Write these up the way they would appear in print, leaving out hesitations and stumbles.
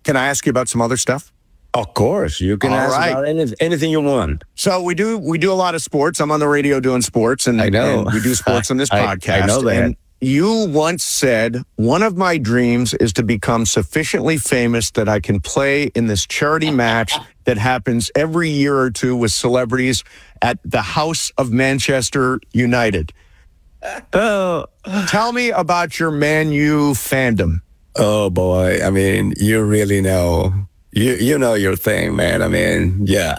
Can I ask you about some other stuff? Of course, you can ask about anything you want. So we do a lot of sports. I'm on the radio doing sports, and I know. and we do sports on this podcast. I know that. And you once said, one of my dreams is to become sufficiently famous that I can play in this charity match that happens every year or two with celebrities at the House of Manchester United. Oh, Tell me about your Man U fandom. oh boy! I mean, you really know. You know your thing, man. I mean, yeah.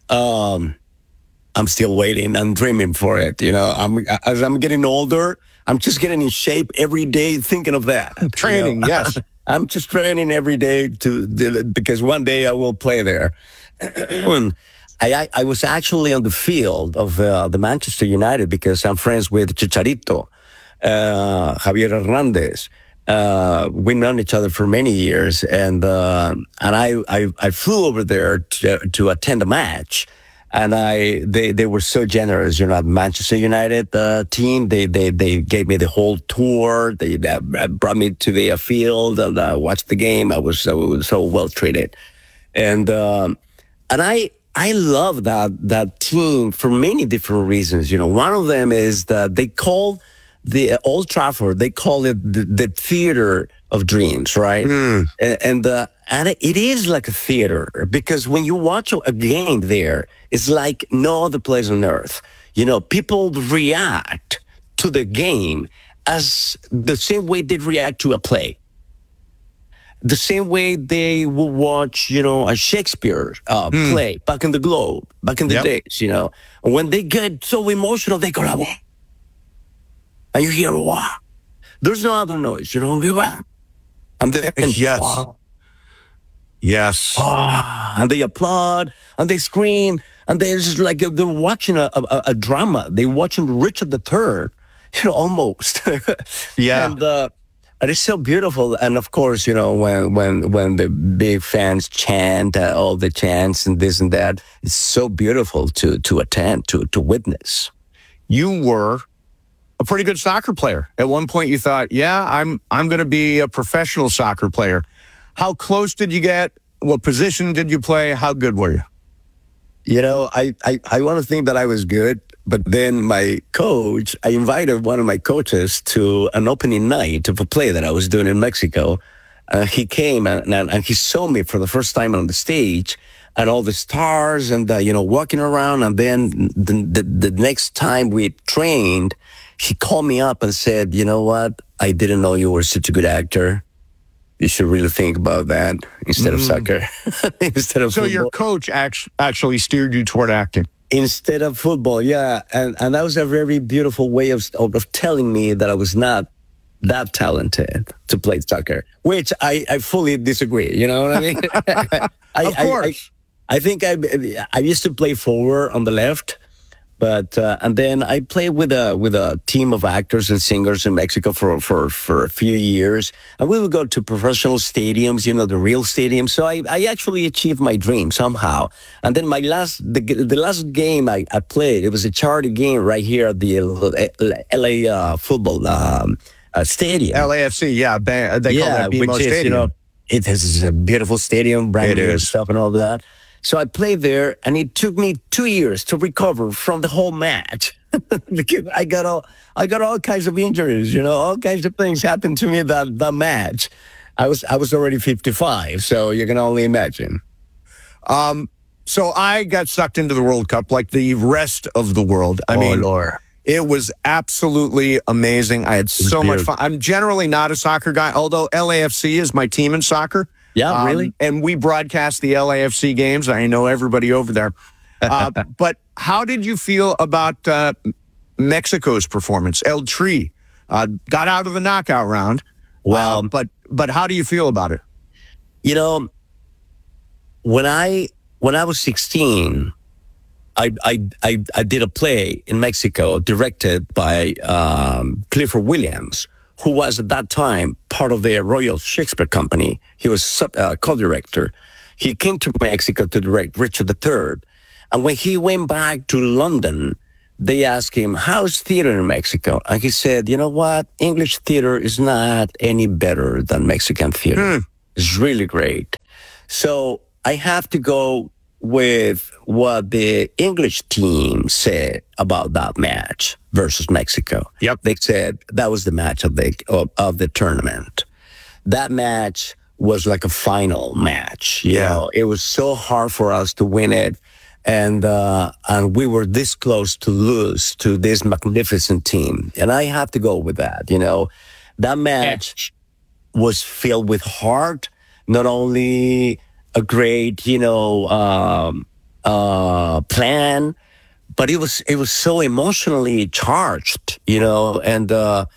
I'm still waiting. I'm dreaming for it. You know, as I'm getting older, I'm just getting in shape every day, thinking of that. Training, yes. I'm just training every day because one day I will play there. When I was actually on the field of the Manchester United because I'm friends with Chicharito, Javier Hernandez. We've known each other for many years, and I flew over there to attend a match, and they were so generous. You know, Manchester United team, they gave me the whole tour. They brought me to the field and watched the game. I was so well treated, and I love that team for many different reasons. You know, one of them is that they call the Old Trafford, they call it the theater of dreams, right? And it is like a theater because when you watch a game there, it's like no other place on earth. You know, people react to the game as the same way they react to a play. The same way they will watch, you know, a Shakespeare play back in the Globe, back in the days, you know. When they get so emotional, they go, "Wah." And you hear, "Wow." There's no other noise, you know. And they, Yes. "Wow." Yes. And they applaud and they scream and they're just like they're watching a drama. They're watching Richard III, you know, almost. Yeah. And it's so beautiful. And of course, you know, when the big fans chant all the chants and this and that, it's so beautiful to attend, to witness. You were a pretty good soccer player. At one point you thought, yeah, I'm going to be a professional soccer player. How close did you get? What position did you play? How good were you? You know, I want to think that I was good, but then my coach, I invited one of my coaches to an opening night of a play that I was doing in Mexico. He came and he saw me for the first time on the stage and all the stars and, you know, walking around. And then the next time we trained, he called me up and said, "You know what? I didn't know you were such a good actor. You should really think about that instead of soccer." Instead of So football. your coach actually steered you toward acting. Instead of football, yeah. And that was a very beautiful way of telling me that I was not that talented to play soccer, which I fully disagree. You know what I mean? Of course. I think I used to play forward on the left, but and then I played with a team of actors and singers in Mexico for a few years, and we would go to professional stadiums, you know, the real stadiums. So I actually achieved my dream somehow. And then the last game I played, it was a charity game right here at the LA football stadium. LAFC, yeah. They call that BMO which is, Stadium. you know, it is a beautiful stadium, brand new and stuff and all that. So I played there, and it took me 2 years to recover from the whole match because I got all kinds of injuries. You know, all kinds of things happened to me that match. I was already 55, so you can only imagine. So I got sucked into the World Cup like the rest of the world. I mean, Lord. It was absolutely amazing. I had so much fun. I'm generally not a soccer guy, although LAFC is my team in soccer. Yeah, really? And we broadcast the LAFC games. I know everybody over there. But how did you feel about Mexico's performance? El Tri got out of the knockout round. Well, but how do you feel about it? You know, when I was 16, I did a play in Mexico directed by Clifford Williams, who was at that time part of the Royal Shakespeare Company. He was co-director. He came to Mexico to direct Richard III. And when he went back to London, they asked him, "How's theater in Mexico?" And he said, "You know what? English theater is not any better than Mexican theater. It's really great." So I have to go with what the English team said about that match versus Mexico. Yep. They said that was the match of the tournament. That match was like a final match. You know, it was so hard for us to win it. And we were this close to lose to this magnificent team. And I have to go with that. You know, that match was filled with heart, not only a great, plan, but it was so emotionally charged, and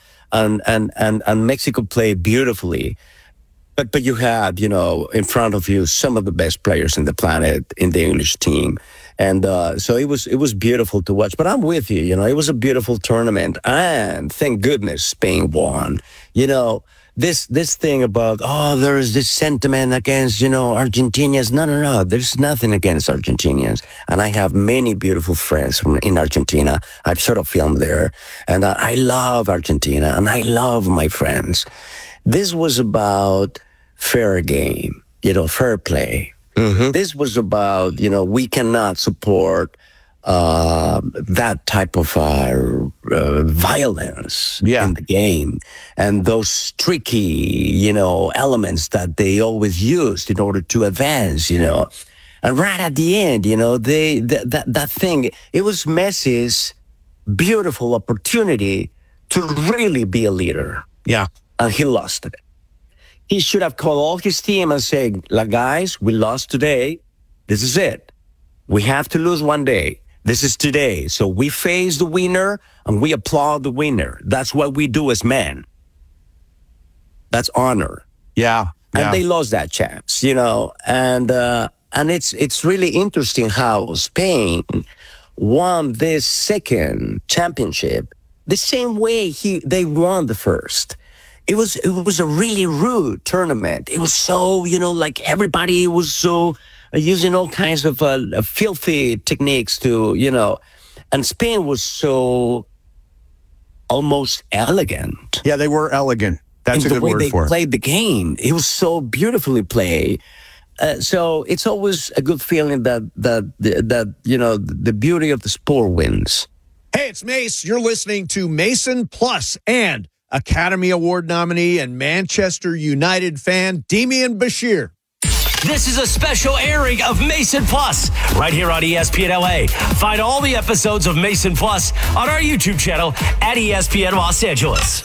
Mexico played beautifully. But you had, in front of you some of the best players in the planet in the English team. And so it was beautiful to watch. But I'm with you, it was a beautiful tournament. And thank goodness Spain won. This thing about, there is this sentiment against, Argentinians. No. There's nothing against Argentinians. And I have many beautiful friends in Argentina. I've sort of filmed there. And I love Argentina and I love my friends. This was about fair game, fair play. Mm-hmm. This was about, we cannot support that type of violence in the game and those tricky, elements that they always used in order to advance, And right at the end, that thing, it was Messi's beautiful opportunity to really be a leader. Yeah. And he lost it. He should have called all his team and said, guys, we lost today. This is it. We have to lose one day. This is today. So we face the winner and we applaud the winner. That's what we do as men. That's honor. Yeah. And they lost that chance, and it's really interesting how Spain won this second championship the same way they won the first. It was a really rude tournament. It was so, everybody was so using all kinds of filthy techniques to, and Spain was so almost elegant. Yeah, they were elegant. That's a good word for it. The way they played the game, it was so beautifully played. So it's always a good feeling that the beauty of the sport wins. Hey, it's Mace. You're listening to Mason Plus and Academy Award nominee and Manchester United fan, Demian Bashir. This is a special airing of Mason Plus right here on ESPN LA. Find all the episodes of Mason Plus on our YouTube channel at ESPN Los Angeles.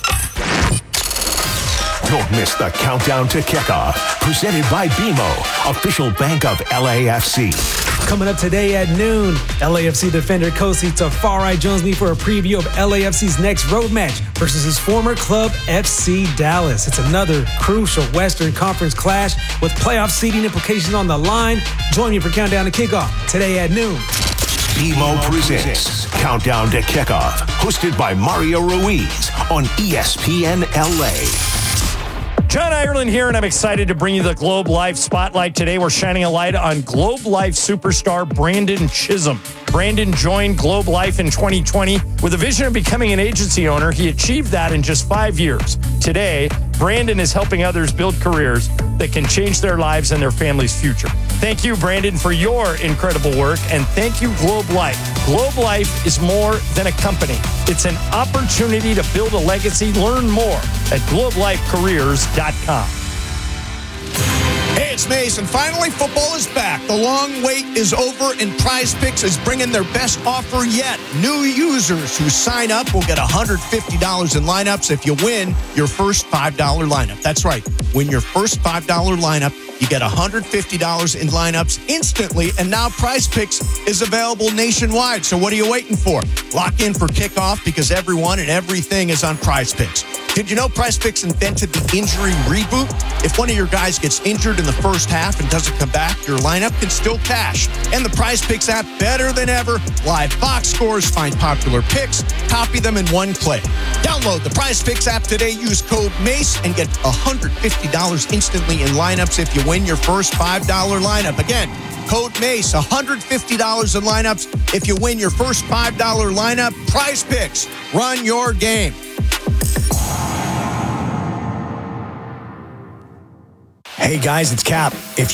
Don't miss the countdown to kickoff. Presented by BMO, official bank of LAFC. Coming up today at noon, LAFC defender Kosi Tafari joins me for a preview of LAFC's next road match versus his former club, FC Dallas. It's another crucial Western Conference clash with playoff seeding implications on the line. Join me for Countdown to Kickoff today at noon. BMO presents Countdown to Kickoff, hosted by Mario Ruiz on ESPN LA. John Ireland here, and I'm excited to bring you the Globe Life Spotlight. Today, we're shining a light on Globe Life superstar Brandon Chisholm. Brandon joined Globe Life in 2020 with a vision of becoming an agency owner. He achieved that in just 5 years. Today, Brandon is helping others build careers that can change their lives and their family's future. Thank you, Brandon, for your incredible work, and thank you, Globe Life. Globe Life is more than a company. It's an opportunity to build a legacy. Learn more at globelifecareers.com. Hey, it's Mace, and finally, football is back. The long wait is over, and Prize Picks is bringing their best offer yet. New users who sign up will get $150 in lineups if you win your first $5 lineup. That's right. Win your first $5 lineup, you get $150 in lineups instantly, and now Prize Picks is available nationwide. So what are you waiting for? Lock in for kickoff because everyone and everything is on Prize Picks. Did you know Prize Picks invented the injury reboot? If one of your guys gets injured in the first half and doesn't come back, your lineup can still cash. And the Prize Picks app, better than ever. Live box scores, find popular picks, copy them in one click. Download the Prize Picks app today. Use code MACE and get $150 instantly in lineups if you win your first $5 lineup. Again, code MACE, $150 in lineups if you win your first $5 lineup. Prize Picks, run your game. Hey guys, it's Cap. If